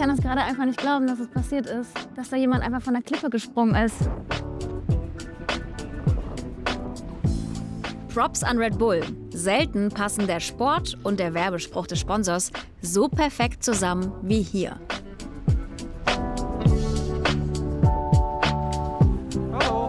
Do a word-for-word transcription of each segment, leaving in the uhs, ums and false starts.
kann das gerade einfach nicht glauben, dass es passiert ist. Dass da jemand einfach von der Klippe gesprungen ist. Props an Red Bull. Selten passen der Sport und der Werbespruch des Sponsors so perfekt zusammen wie hier. Hallo.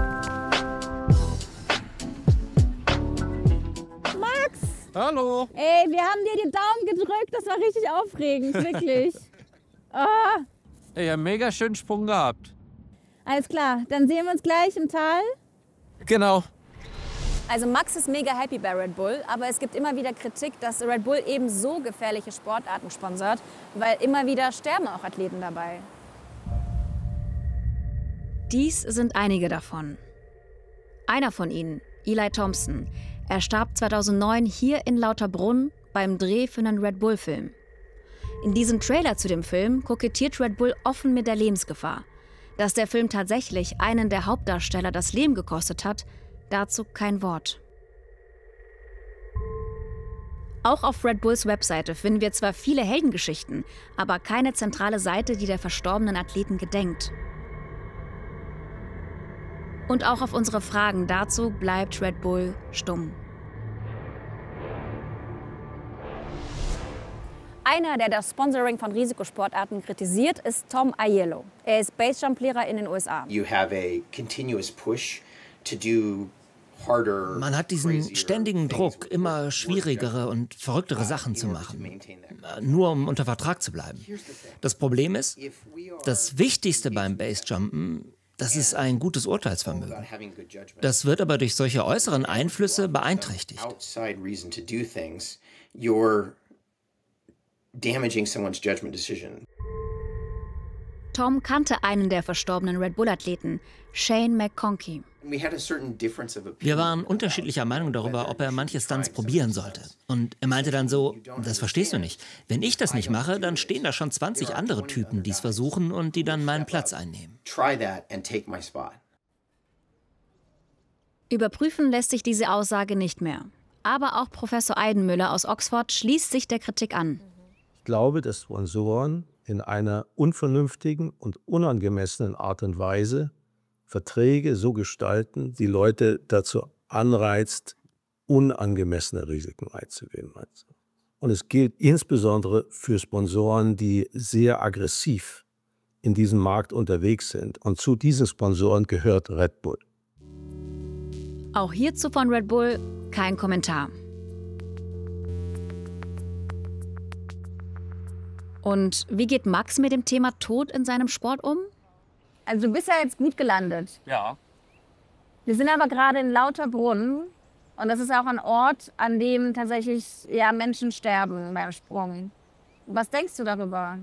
Max! Hallo. Ey, wir haben dir die Daumen gedrückt. Das war richtig aufregend, wirklich. Oh. Ey, ja, mega schönen Sprung gehabt. Alles klar, dann sehen wir uns gleich im Tal. Genau. Also Max ist mega happy bei Red Bull, aber es gibt immer wieder Kritik, dass Red Bull eben so gefährliche Sportarten sponsert, weil immer wieder sterben auch Athleten dabei. Dies sind einige davon. Einer von ihnen, Eli Thompson, er starb zweitausendneun hier in Lauterbrunn beim Dreh für einen Red Bull-Film. In diesem Trailer zu dem Film kokettiert Red Bull offen mit der Lebensgefahr. Dass der Film tatsächlich einen der Hauptdarsteller das Leben gekostet hat, dazu kein Wort. Auch auf Red Bulls Webseite finden wir zwar viele Heldengeschichten, aber keine zentrale Seite, die der verstorbenen Athleten gedenkt. Und auch auf unsere Fragen dazu bleibt Red Bull stumm. Einer, der das Sponsoring von Risikosportarten kritisiert, ist Tom Aiello. Er ist Basejump-Lehrer in den U S A. You have a continuous push to do harder, Man hat diesen ständigen Druck, immer schwierigere und verrücktere Sachen zu machen, nur um unter Vertrag zu bleiben. Das Problem ist, das Wichtigste beim Basejumpen, das ist ein gutes Urteilsvermögen. Das wird aber durch solche äußeren Einflüsse beeinträchtigt. Damaging someone's judgment decision. Tom kannte einen der verstorbenen Red Bull-Athleten, Shane McConkey. Wir waren unterschiedlicher Meinung darüber, ob er manche Stunts probieren sollte. Und er meinte dann so, das verstehst du nicht. Wenn ich das nicht mache, dann stehen da schon zwanzig andere Typen, die es versuchen und die dann meinen Platz einnehmen. Überprüfen lässt sich diese Aussage nicht mehr. Aber auch Professor Eidenmüller aus Oxford schließt sich der Kritik an. Ich glaube, dass Sponsoren in einer unvernünftigen und unangemessenen Art und Weise Verträge so gestalten, die Leute dazu anreizt, unangemessene Risiken einzugehen. Und es gilt insbesondere für Sponsoren, die sehr aggressiv in diesem Markt unterwegs sind. Und zu diesen Sponsoren gehört Red Bull. Auch hierzu von Red Bull kein Kommentar. Und wie geht Max mit dem Thema Tod in seinem Sport um? Also du bist ja jetzt gut gelandet. Ja. Wir sind aber gerade in Lauterbrunn und das ist auch ein Ort, an dem tatsächlich ja, Menschen sterben beim Sprung. Was denkst du darüber?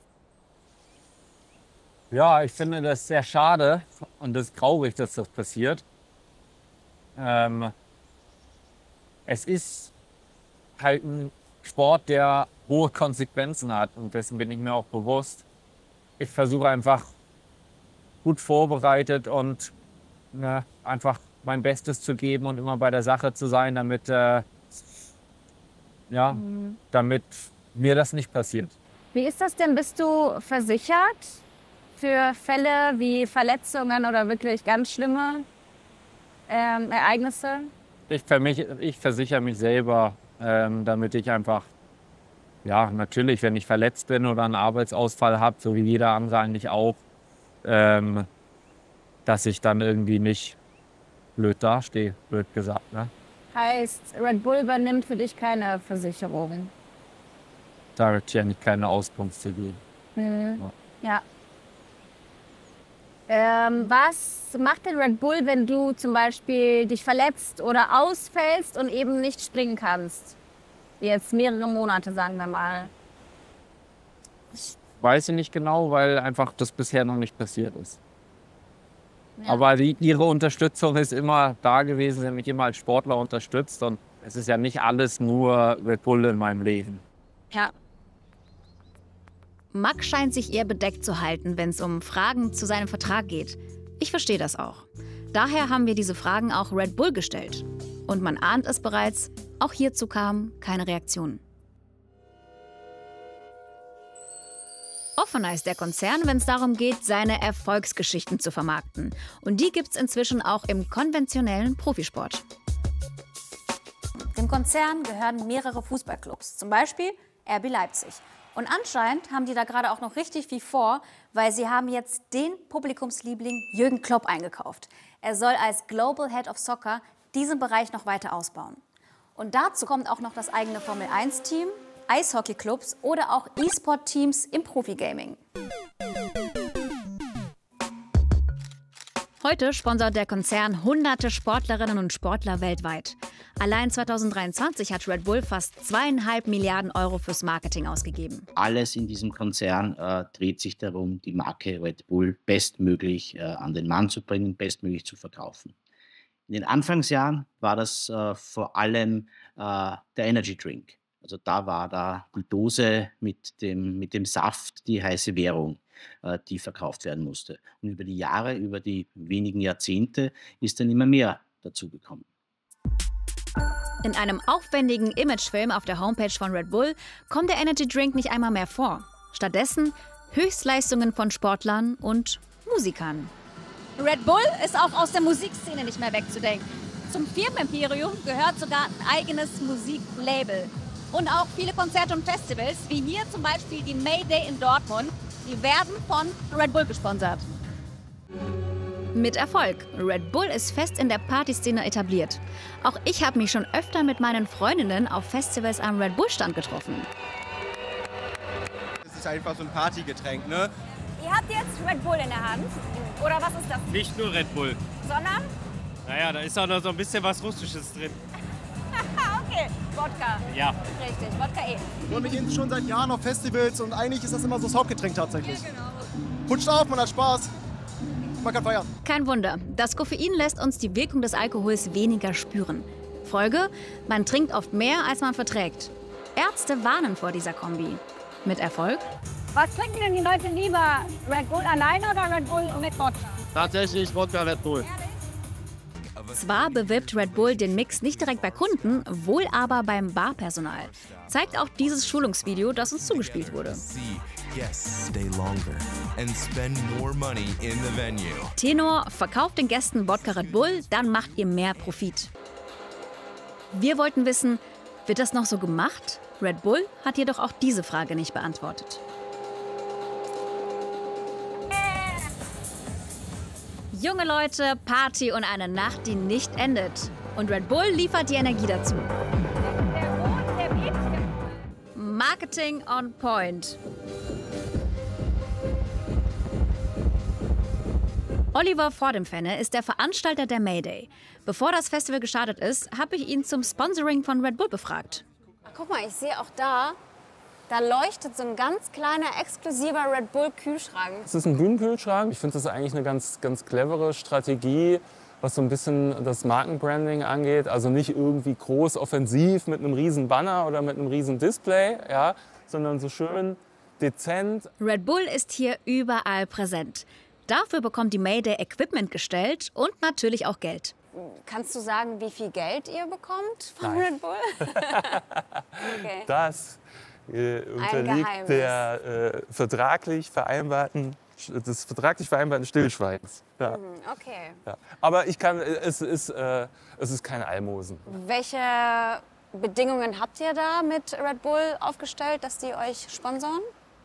Ja, ich finde das sehr schade und das ist traurig, dass das passiert. Ähm, es ist halt ein Sport, der hohe Konsequenzen hat und dessen bin ich mir auch bewusst. Ich versuche einfach gut vorbereitet und ne, einfach mein Bestes zu geben und immer bei der Sache zu sein, damit, äh, ja, mhm. damit mir das nicht passiert. Wie ist das denn? Bist du versichert für Fälle wie Verletzungen oder wirklich ganz schlimme ähm, Ereignisse? Ich, für mich, ich versichere mich selber, ähm, damit ich einfach, ja, natürlich, wenn ich verletzt bin oder einen Arbeitsausfall habe, so wie jeder andere eigentlich auch, ähm, dass ich dann irgendwie nicht blöd dastehe, blöd gesagt. Ne? Heißt, Red Bull übernimmt für dich keine Versicherung? Da wird ja nicht keine Auskunft zu geben. Mhm. Ja. ja. Ähm, was macht denn Red Bull, wenn du zum Beispiel dich verletzt oder ausfällst und eben nicht springen kannst? Jetzt mehrere Monate, sagen wir mal. Das weiß ich nicht genau, weil einfach das bisher noch nicht passiert ist. Ja. Aber die, ihre Unterstützung ist immer da gewesen, sie haben mich immer als Sportler unterstützt. Und es ist ja nicht alles nur Red Bull in meinem Leben. Ja. Max scheint sich eher bedeckt zu halten, wenn es um Fragen zu seinem Vertrag geht. Ich verstehe das auch. Daher haben wir diese Fragen auch Red Bull gestellt. Und man ahnt es bereits, auch hierzu kam keine Reaktion. Offener ist der Konzern, wenn es darum geht, seine Erfolgsgeschichten zu vermarkten. Und die gibt es inzwischen auch im konventionellen Profisport. Dem Konzern gehören mehrere Fußballclubs, zum Beispiel R B Leipzig. Und anscheinend haben die da gerade auch noch richtig viel vor, weil sie haben jetzt den Publikumsliebling Jürgen Klopp eingekauft. Er soll als Global Head of Soccer diesen Bereich noch weiter ausbauen. Und dazu kommt auch noch das eigene Formel eins Team, Eishockeyclubs oder auch E-Sport-Teams im Profigaming. Heute sponsert der Konzern hunderte Sportlerinnen und Sportler weltweit. Allein zweitausenddreiundzwanzig hat Red Bull fast zweieinhalb Milliarden Euro fürs Marketing ausgegeben. Alles in diesem Konzern äh, dreht sich darum, die Marke Red Bull bestmöglich äh, an den Mann zu bringen, bestmöglich zu verkaufen. In den Anfangsjahren war das äh, vor allem äh, der Energy Drink. Also da war da die Dose mit dem, mit dem Saft die heiße Währung, äh, die verkauft werden musste. Und über die Jahre, über die wenigen Jahrzehnte ist dann immer mehr dazugekommen. In einem aufwendigen Imagefilm auf der Homepage von Red Bull kommt der Energy Drink nicht einmal mehr vor. Stattdessen Höchstleistungen von Sportlern und Musikern. Red Bull ist auch aus der Musikszene nicht mehr wegzudenken. Zum Firmenimperium gehört sogar ein eigenes Musiklabel. Und auch viele Konzerte und Festivals, wie hier zum Beispiel die Mayday in Dortmund, die werden von Red Bull gesponsert. Mit Erfolg. Red Bull ist fest in der Partyszene etabliert. Auch ich habe mich schon öfter mit meinen Freundinnen auf Festivals am Red Bull-Stand getroffen. Das ist einfach so ein Partygetränk, ne? Ihr habt jetzt Red Bull in der Hand. Oder was ist das? Nicht nur Red Bull. Sondern? Naja, da ist auch noch so ein bisschen was Russisches drin. Okay, Wodka. Ja. Richtig, Wodka eh. Und wir gehen schon seit Jahren auf Festivals und eigentlich ist das immer so das Hauptgetränk tatsächlich. Ja, genau. Putscht auf, man hat Spaß. Man kann feiern. Kein Wunder. Das Koffein lässt uns die Wirkung des Alkohols weniger spüren. Folge: Man trinkt oft mehr, als man verträgt. Ärzte warnen vor dieser Kombi. Mit Erfolg? Was trinken denn die Leute lieber? Red Bull alleine oder Red Bull mit Wodka? Tatsächlich Wodka Red Bull. Zwar bewirbt Red Bull den Mix nicht direkt bei Kunden, wohl aber beim Barpersonal. Zeigt auch dieses Schulungsvideo, das uns zugespielt wurde. Tenor: Verkauft den Gästen Wodka Red Bull, dann macht ihr mehr Profit. Wir wollten wissen, wird das noch so gemacht? Red Bull hat jedoch auch diese Frage nicht beantwortet. Junge Leute, Party und eine Nacht, die nicht endet. Und Red Bull liefert die Energie dazu. Marketing on point. Oliver Vordempfenne ist der Veranstalter der Mayday. Bevor das Festival gestartet ist, habe ich ihn zum Sponsoring von Red Bull befragt. Ach, guck mal, ich sehe auch da, da leuchtet so ein ganz kleiner, exklusiver Red Bull-Kühlschrank. Es ist ein Bühnenkühlschrank. Ich finde das eigentlich eine ganz, ganz clevere Strategie, was so ein bisschen das Markenbranding angeht. Also nicht irgendwie groß offensiv mit einem riesen Banner oder mit einem riesen Display, ja, sondern so schön dezent. Red Bull ist hier überall präsent. Dafür bekommt die Mayday Equipment gestellt und natürlich auch Geld. Kannst du sagen, wie viel Geld ihr bekommt von Nein. Red Bull? Okay. Das äh, unterliegt der äh, vertraglich vereinbarten, des vertraglich vereinbarten Stillschweigens. Ja. Okay. Ja. Aber ich kann, es ist, äh, es ist kein Almosen. Welche Bedingungen habt ihr da mit Red Bull aufgestellt, dass die euch sponsoren?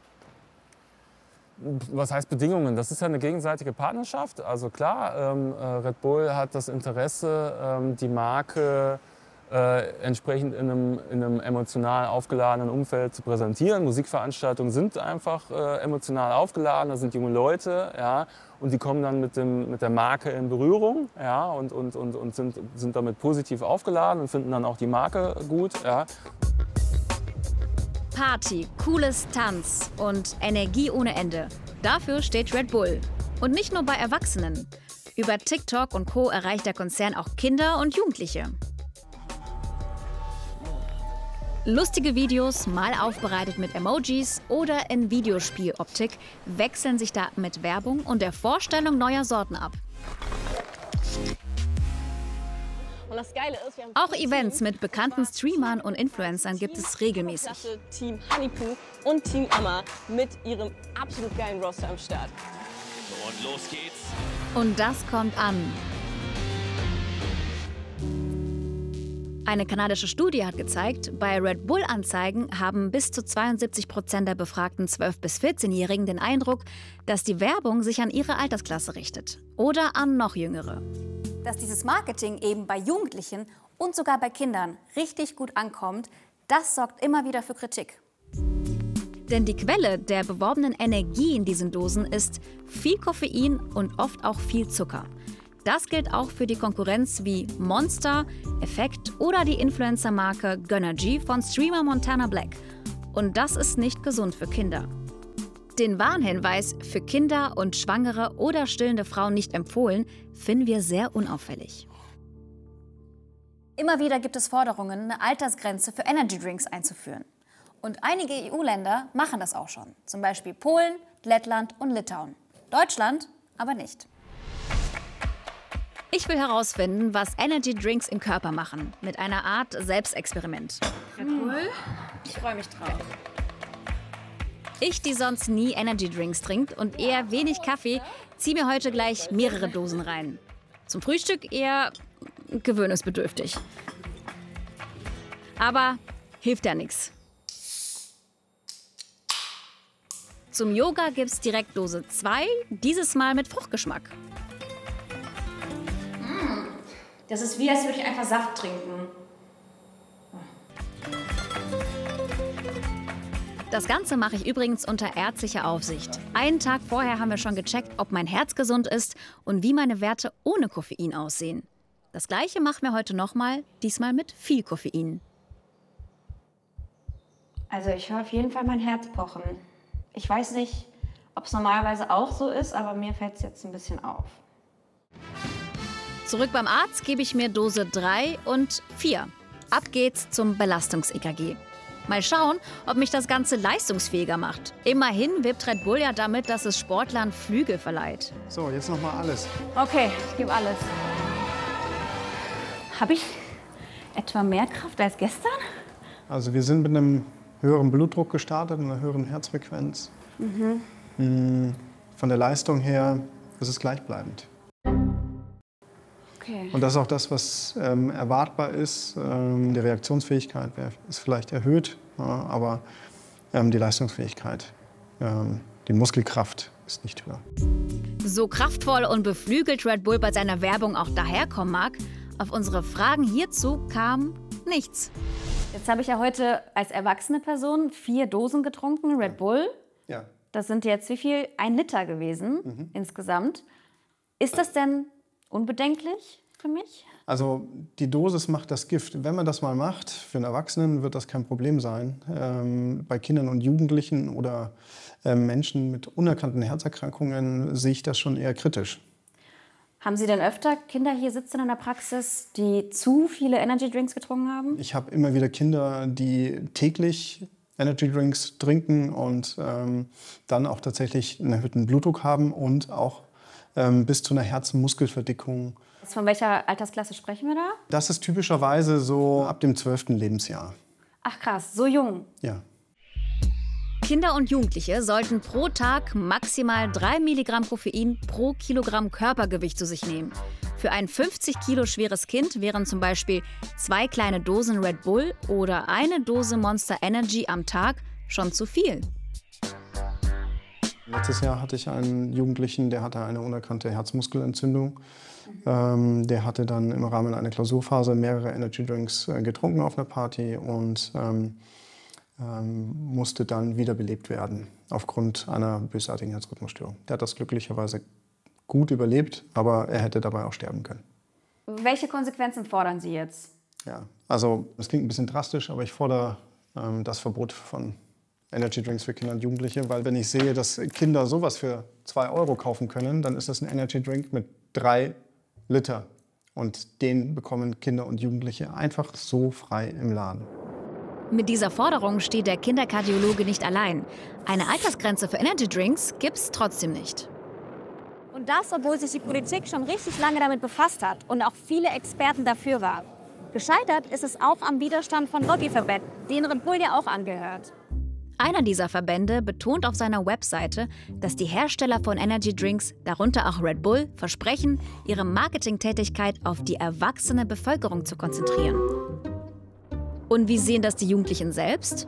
Was heißt Bedingungen? Das ist ja eine gegenseitige Partnerschaft. Also klar, ähm, Red Bull hat das Interesse, ähm, die Marke äh, entsprechend in einem, in einem emotional aufgeladenen Umfeld zu präsentieren. Musikveranstaltungen sind einfach äh, emotional aufgeladen, da sind junge Leute, ja, und die kommen dann mit, dem, mit der Marke in Berührung, ja, und, und, und, und sind, sind damit positiv aufgeladen und finden dann auch die Marke gut. Ja. Party, cooles Tanz und Energie ohne Ende. Dafür steht Red Bull. Und nicht nur bei Erwachsenen. Über TikTok und Co. erreicht der Konzern auch Kinder und Jugendliche. Lustige Videos, mal aufbereitet mit Emojis oder in Videospieloptik, wechseln sich da mit Werbung und der Vorstellung neuer Sorten ab. Und das Geile ist, wir haben Auch Events mit bekannten Streamern und Influencern gibt es regelmäßig. Team Honeypoo und Team Amma mit ihrem absolut geilen Roster am Start. Und los geht's. Und das kommt an. Eine kanadische Studie hat gezeigt, bei Red Bull-Anzeigen haben bis zu zweiundsiebzig Prozent der befragten zwölf- bis vierzehnjährigen den Eindruck, dass die Werbung sich an ihre Altersklasse richtet oder an noch jüngere. Dass dieses Marketing eben bei Jugendlichen und sogar bei Kindern richtig gut ankommt, das sorgt immer wieder für Kritik. Denn die Quelle der beworbenen Energie in diesen Dosen ist viel Koffein und oft auch viel Zucker. Das gilt auch für die Konkurrenz wie Monster, Effekt oder die Influencer-Marke Gönnergy von Streamer Montana Black. Und das ist nicht gesund für Kinder. Den Warnhinweis „für Kinder und schwangere oder stillende Frauen nicht empfohlen" finden wir sehr unauffällig. Immer wieder gibt es Forderungen, eine Altersgrenze für Energydrinks einzuführen. Und einige E U-Länder machen das auch schon. Zum Beispiel Polen, Lettland und Litauen. Deutschland aber nicht. Ich will herausfinden, was Energy-Drinks im Körper machen. Mit einer Art Selbstexperiment. Red Bull? Ich freue mich drauf. Ich, die sonst nie Energy-Drinks trinkt und eher wenig Kaffee, ziehe mir heute gleich mehrere Dosen rein. Zum Frühstück eher gewöhnungsbedürftig. Aber hilft ja nichts. Zum Yoga gibt's direkt Dose zwei, dieses Mal mit Fruchtgeschmack. Das ist wie, als würde ich einfach Saft trinken. Das Ganze mache ich übrigens unter ärztlicher Aufsicht. Einen Tag vorher haben wir schon gecheckt, ob mein Herz gesund ist und wie meine Werte ohne Koffein aussehen. Das Gleiche machen wir heute nochmal, diesmal mit viel Koffein. Also ich höre auf jeden Fall mein Herz pochen. Ich weiß nicht, ob es normalerweise auch so ist, aber mir fällt es jetzt ein bisschen auf. Zurück beim Arzt gebe ich mir Dose drei und vier. Ab geht's zum Belastungs-E K G. Mal schauen, ob mich das Ganze leistungsfähiger macht. Immerhin wirbt Red Bull ja damit, dass es Sportlern Flügel verleiht. So, jetzt noch mal alles. Okay, ich gebe alles. Habe ich etwa mehr Kraft als gestern? Also wir sind mit einem höheren Blutdruck gestartet, einer höheren Herzfrequenz. Mhm. Von der Leistung her ist es gleichbleibend. Okay. Und das ist auch das, was ähm, erwartbar ist. Ähm, die Reaktionsfähigkeit wär, ist vielleicht erhöht, ja, aber ähm, die Leistungsfähigkeit, ähm, die Muskelkraft ist nicht höher. So kraftvoll und beflügelt Red Bull bei seiner Werbung auch daherkommen mag, auf unsere Fragen hierzu kam nichts. Jetzt habe ich ja heute als erwachsene Person vier Dosen getrunken, Red Bull. Ja. Das sind jetzt wie viel? Ein Liter gewesen Mhm. insgesamt. Ist das denn unbedenklich für mich? Also die Dosis macht das Gift. Wenn man das mal macht, für einen Erwachsenen wird das kein Problem sein. Ähm, bei Kindern und Jugendlichen oder ähm, Menschen mit unerkannten Herzerkrankungen sehe ich das schon eher kritisch. Haben Sie denn öfter Kinder hier sitzen in der Praxis, die zu viele Energy-Drinks getrunken haben? Ich habe immer wieder Kinder, die täglich Energy-Drinks trinken und ähm, dann auch tatsächlich einen erhöhten Blutdruck haben und auch ähm, bis zu einer Herzmuskelverdickung. Von welcher Altersklasse sprechen wir da? Das ist typischerweise so ab dem zwölften Lebensjahr. Ach krass, so jung. Ja. Kinder und Jugendliche sollten pro Tag maximal drei Milligramm Koffein pro Kilogramm Körpergewicht zu sich nehmen. Für ein fünfzig Kilo schweres Kind wären zum Beispiel zwei kleine Dosen Red Bull oder eine Dose Monster Energy am Tag schon zu viel. Letztes Jahr hatte ich einen Jugendlichen, der hatte eine unerkannte Herzmuskelentzündung. Ähm, der hatte dann im Rahmen einer Klausurphase mehrere Energy-Drinks äh, getrunken auf einer Party und ähm, ähm, musste dann wiederbelebt werden aufgrund einer bösartigen Herzrhythmusstörung. Der hat das glücklicherweise gut überlebt, aber er hätte dabei auch sterben können. Welche Konsequenzen fordern Sie jetzt? Ja, also das klingt ein bisschen drastisch, aber ich fordere ähm, das Verbot von Energy-Drinks für Kinder und Jugendliche, weil wenn ich sehe, dass Kinder sowas für zwei Euro kaufen können, dann ist das ein Energy-Drink mit drei Liter. Und den bekommen Kinder und Jugendliche einfach so frei im Laden. Mit dieser Forderung steht der Kinderkardiologe nicht allein. Eine Altersgrenze für Energydrinks gibt's trotzdem nicht. Und das, obwohl sich die Politik schon richtig lange damit befasst hat und auch viele Experten dafür waren. Gescheitert ist es auch am Widerstand von Lobbyverbänden, denen Red Bull ja auch angehört. Einer dieser Verbände betont auf seiner Webseite, dass die Hersteller von Energy Drinks, darunter auch Red Bull, versprechen, ihre Marketingtätigkeit auf die erwachsene Bevölkerung zu konzentrieren. Und wie sehen das die Jugendlichen selbst?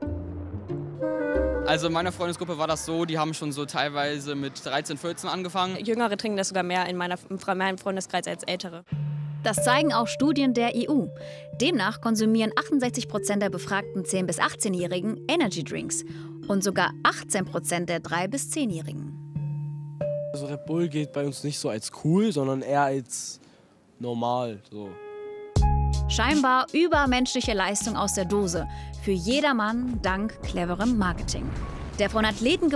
Also in meiner Freundesgruppe war das so, die haben schon so teilweise mit dreizehn, vierzehn angefangen. Jüngere trinken das sogar mehr in, meiner, in meinem Freundeskreis als Ältere. Das zeigen auch Studien der E U. Demnach konsumieren achtundsechzig Prozent der befragten zehn- bis achtzehnjährigen Energy Drinks und sogar achtzehn Prozent der drei- bis zehnjährigen. Also Red Bull gilt bei uns nicht so als cool, sondern eher als normal. So. Scheinbar übermenschliche Leistung aus der Dose. Für jedermann dank cleverem Marketing. Der von Athleten